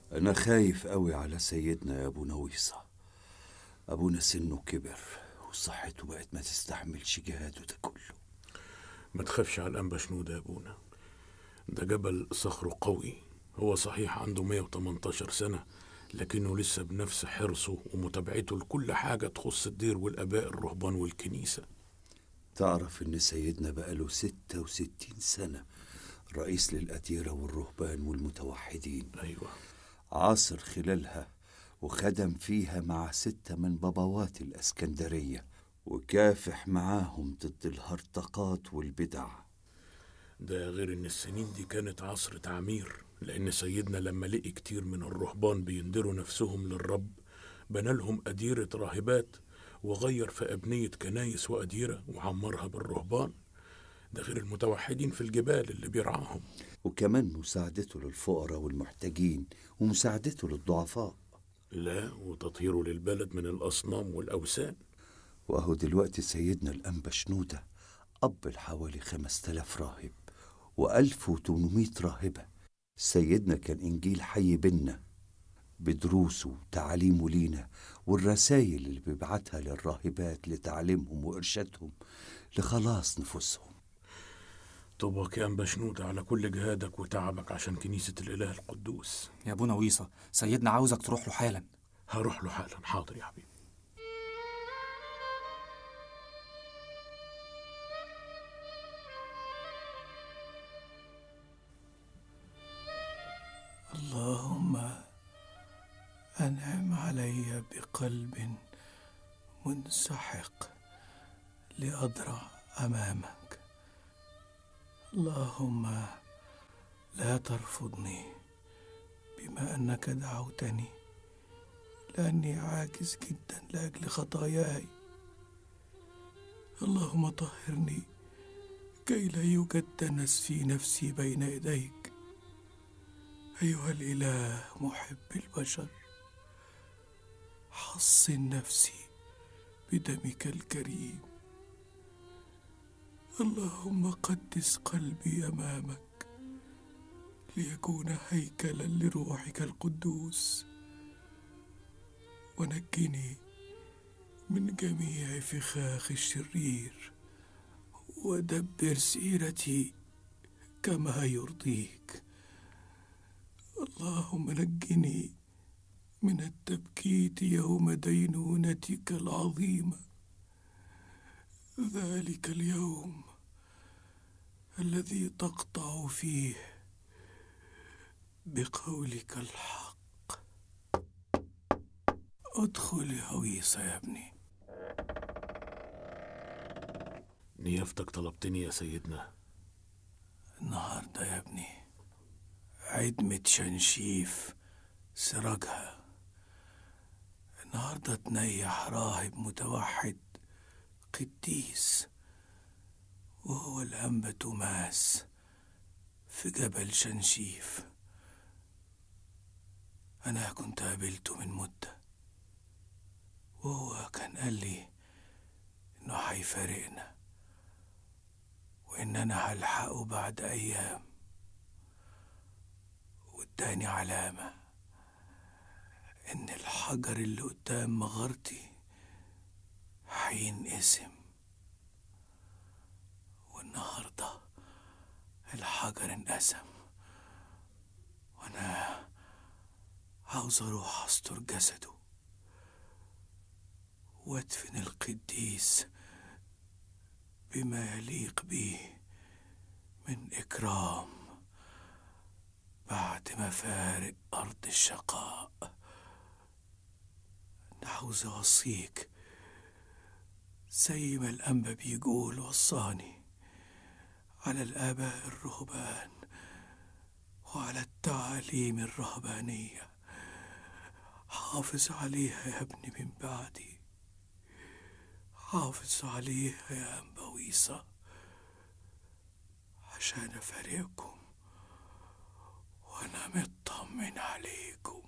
أنا خايف قوي على سيدنا يا أبو نويصة. أبونا سنه كبر وصحته بقت ما تستحملش جهاده ده كله. ما تخافش على الأنبا شنودة يا أبونا، ده جبل صخره قوي. هو صحيح عنده 118 سنة، لكنه لسه بنفس حرصه ومتابعته لكل حاجة تخص الدير والآباء الرهبان والكنيسة. تعرف إن سيدنا بقاله 66 سنة رئيس للأديرة والرهبان والمتوحدين. أيوة. عاصر خلالها وخدم فيها مع 6 من بابوات الأسكندرية، وكافح معاهم ضد الهرطقات والبدع. ده غير إن السنين دي كانت عصر تعمير، لأن سيدنا لما لقي كتير من الرهبان بيندروا نفسهم للرب بنى لهم أديرة راهبات، وغير في أبنية كنايس وأديرة وعمرها بالرهبان. ده غير المتوحدين في الجبال اللي بيرعاهم. وكمان مساعدته للفقراء والمحتاجين ومساعدته للضعفاء. لا، وتطهيره للبلد من الأصنام والأوثان. وأهو دلوقتي سيدنا الأنبا شنودة أب حوالي 5000 راهب و1800 راهبة. سيدنا كان إنجيل حي بينا بدروسه وتعليمه لينا، والرسائل اللي بيبعتها للراهبات لتعليمهم وإرشادهم لخلاص نفوسهم. طوبك يا أنبا شنودة على كل جهادك وتعبك عشان كنيسة الإله القدوس. يا ابونا ويصة، سيدنا عاوزك تروح له حالا. هروح له حالا، حاضر يا حبيبي. اللهم أنعم علي بقلب منسحق لأضرع أمامك. اللهم لا ترفضني بما أنك دعوتني، لأني عاجز جدا لأجل خطاياي. اللهم طهرني كي لا يوجد دنس في نفسي بين يديك. أيها الإله محب البشر، حصن نفسي بدمك الكريم. اللهم قدس قلبي أمامك ليكون هيكلا لروحك القدوس، ونجني من جميع فخاخ الشرير، ودبر سيرتي كما يرضيك. اللهم نجني من التبكيت يوم دينونتك العظيمة، ذلك اليوم الذي تقطع فيه بقولك الحق. ادخل يا ويصة يا ابني. نيافتك طلبتني يا سيدنا. النهاردة يا ابني عدمة شنشيف سراجها. النهاردة تنيح راهب متوحد قديس، وهو الأنبا توماس في جبل شنشيف. أنا كنت قابلته من مدة، وهو كان قال لي إنه هيفارقنا وإن أنا هلحقه بعد أيام، واداني علامة إن الحجر اللي قدام مغارتي هينقسم. والنهاردة الحجر انقسم، وأنا عاوز أروح أستر جسده وادفن القديس بما يليق به من إكرام بعد ما فارق أرض الشقاء. أنا عاوز أوصيك زي ما الأنبا بيقول وصاني على الآباء الرهبان وعلى التعاليم الرهبانية. حافظ عليها يا ابني من بعدي، حافظ عليها يا أنبا ويصة، عشان أفارقكم وأنا مطمن عليكم.